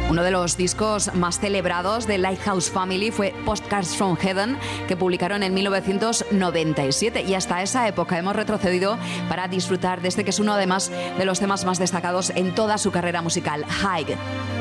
Uno de los discos más celebrados de Lighthouse Family fue Postcards from Heaven, que publicaron en 1997. Y hasta esa época hemos retrocedido para disfrutar de este que es uno además de los temas más destacados en toda su carrera musical, High.